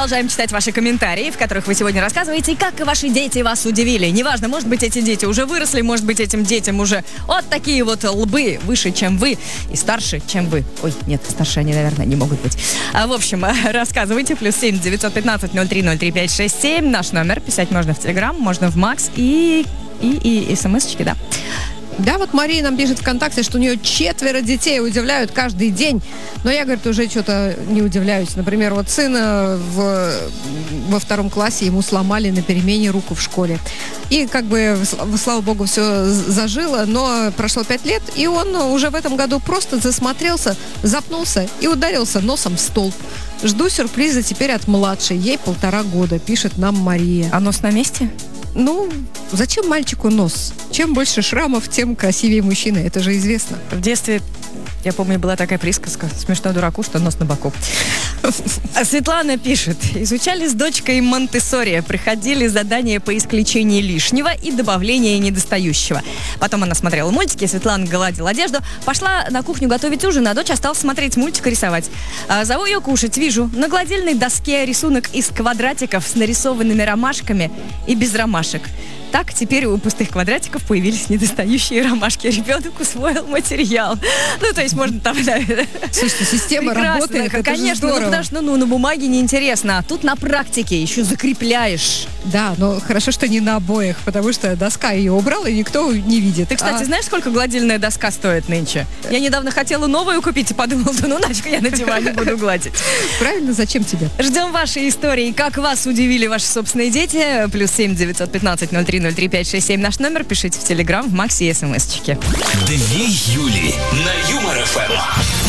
продолжаем читать ваши комментарии, в которых вы сегодня рассказываете, как ваши дети вас удивили. Неважно, может быть, эти дети уже выросли, может быть, этим детям уже вот такие вот лбы выше, чем вы, и старше, чем вы. Ой, нет, старше они, наверное, не могут быть. В общем, рассказывайте. +7 915 03 03 567. Наш номер. Писать можно в Телеграм, можно в Макс и смс-очки, да. Да, вот Мария нам пишет ВКонтакте, что у нее 4 детей, удивляют каждый день. Но я, говорит, уже что-то не удивляюсь. Например, вот сына во 2 классе ему сломали на перемене руку в школе. И как бы, слава богу, все зажило, но прошло 5 лет, и он уже в этом году просто засмотрелся, запнулся и ударился носом в столб. Жду сюрприза теперь от младшей, ей 1,5 года, пишет нам Мария. А нос на месте? Ну, зачем мальчику нос? Чем больше шрамов, тем красивее мужчина. Это же известно. В детстве, я помню, была такая присказка: смешно дураку, что нос на боку. Светлана пишет: изучали с дочкой Монтессори, проходили задания по исключению лишнего и добавлению недостающего. Потом она смотрела мультики, Светлана гладила одежду, пошла на кухню готовить ужин, а дочь осталась смотреть мультик и рисовать. Зову ее кушать, вижу на гладильной доске рисунок из квадратиков с нарисованными ромашками и без ромашек. Так, теперь у пустых квадратиков появились недостающие ромашки. Ребенок усвоил материал. Ну, то есть можно там... Слушайте, система работает, это конечно, же здорово. Потому что на бумаге неинтересно, а тут на практике еще закрепляешь. Да, но хорошо, что не на обоях, потому что доска ее убрала, и никто не видит. Ты, кстати, знаешь, сколько гладильная доска стоит нынче? Я недавно хотела новую купить и подумала, да ну нафиг я на диване буду гладить. Правильно, зачем тебе? Ждем ваши истории, как вас удивили ваши собственные дети. +7 915 03 03 567 наш номер. Пишите в Телеграм, в Максе и СМС-чике. 2 Юли на Юмор ФМ.